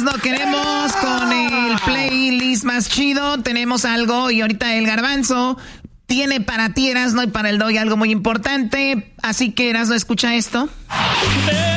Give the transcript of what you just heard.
Erasno, queremos con el playlist más chido. Tenemos algo y ahorita el Garbanzo tiene para ti, Erasno, y para el Doggy algo muy importante. Así que, Erasno, escucha esto.